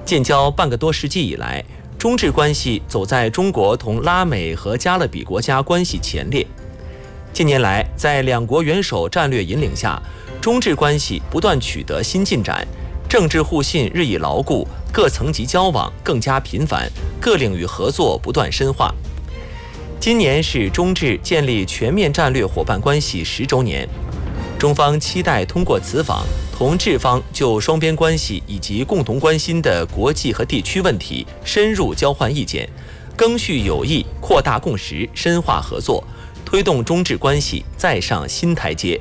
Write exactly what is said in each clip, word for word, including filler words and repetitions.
建交半个多世纪以来，中治关系走在中国同拉美和加勒比国家关系前列。近年来，在两国元首战略引领下，中治关系不断取得新进展，政治互信日益牢固，各层级交往更加频繁，各领域合作不断深化。今年是中治建立全面战略伙伴关系十周年，中方期待通过此访，同治方就双边关系以及共同关心的国际和地区问题深入交换意见，赓续友谊，扩大共识，深化合作，推动中治关系再上新台阶。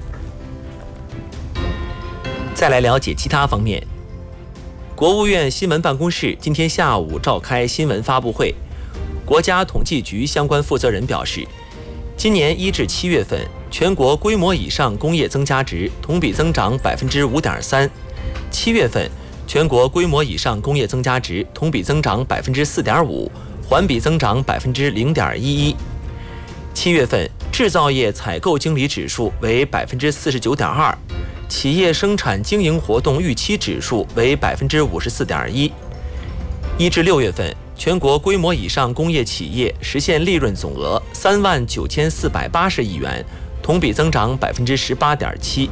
再来了解其他方面，国务院新闻办公室今天下午召开新闻发布会，国家统计局相关负责人表示，今年一至七月份，全国规模以上工业增加值同比增长百分之五点三，七月份全国规模以上工业增加值同比增长百分之四点五，环比增长百分之零点一一。七月份制造业采购经理指数为百分之四十九点二，企业生产经营活动预期指数为百分之五十四点一。一至六月份，全国规模以上工业企业实现利润总额三万九千四百八十亿元，同比增长百分之十八点七。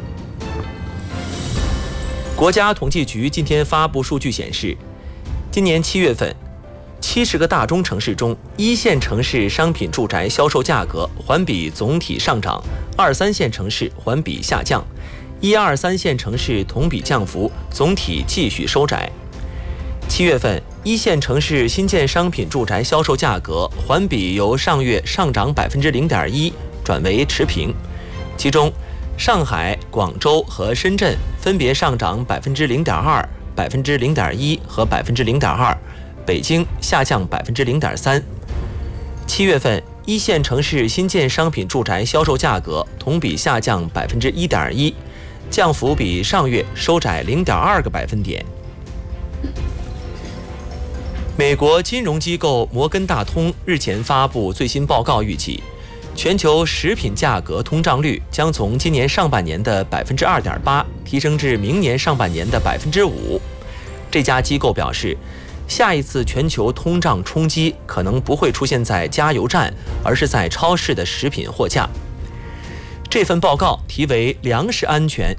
国家统计局今天发布数据显示，今年七月份，七十个大中城市中，一线城市商品住宅销售价格环比总体上涨，二三线城市环比下降，一二三线城市同比降幅总体继续收窄。七月份，一线城市新建商品住宅销售价格环比由上月上涨百分之零点一转为持平，其中上海、广州和深圳分别上涨百分之零点二、百分之零点一和百分之零点二，北京下降百分之零点三。七月份，一线城市新建商品住宅销售价格同比下降百分之一点一，降幅比上月收窄零点二个百分点。美国金融机构摩根大通日前发布最新报告，预计全球食品价格通胀率将从今年上半年的百分之二点八提升至明年上半年的百分之五。这家机构表示，下一次全球通胀冲击可能不会出现在加油站，而是在超市的食品货架。这份报告题为《粮食安全